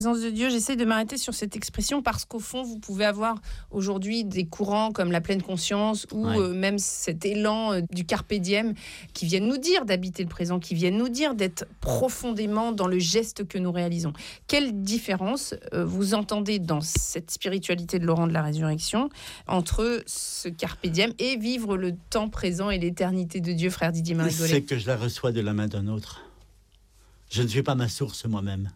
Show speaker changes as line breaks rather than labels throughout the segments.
Présence de Dieu, j'essaie de m'arrêter sur cette expression parce qu'au fond, vous pouvez avoir aujourd'hui des courants comme la pleine conscience ou
Ouais.
même cet élan du carpe diem qui viennent nous dire d'habiter le présent, qui viennent nous dire d'être profondément dans le geste que nous réalisons. Quelle différence vous entendez dans cette spiritualité de Laurent de la Résurrection entre ce carpe diem et vivre le temps présent et l'éternité de Dieu, frère Didier Marigolet?
C'est que je la reçois de la main d'un autre. Je ne suis pas ma source moi-même.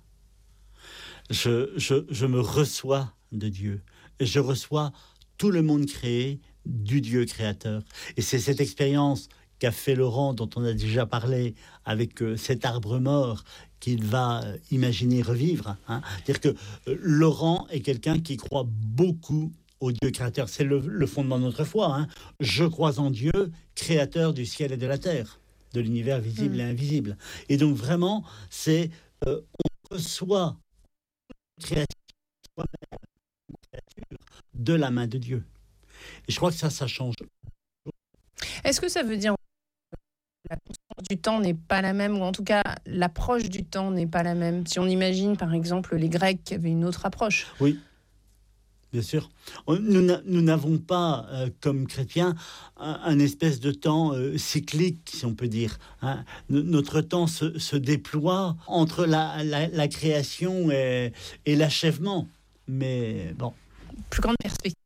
Je me reçois de Dieu. Et je reçois tout le monde créé du Dieu créateur. Et c'est cette expérience qu'a fait Laurent, dont on a déjà parlé, avec cet arbre mort qu'il va imaginer revivre. C'est-à-dire que Laurent est quelqu'un qui croit beaucoup au Dieu créateur. C'est le fondement de notre foi. Je crois en Dieu, créateur du ciel et de la terre, de l'univers visible et invisible. Et donc vraiment, c'est on reçoit créature de la main de Dieu. Et je crois que ça change.
Est-ce que ça veut dire que la conscience du temps n'est pas la même, ou en tout cas l'approche du temps n'est pas la même? Si on imagine par exemple les Grecs qui avaient une autre approche.
Oui, bien sûr. Nous n'avons pas, comme chrétiens, un espèce de temps cyclique, si on peut dire. Notre temps se déploie entre la création et l'achèvement. Mais bon.
Plus grande perspective.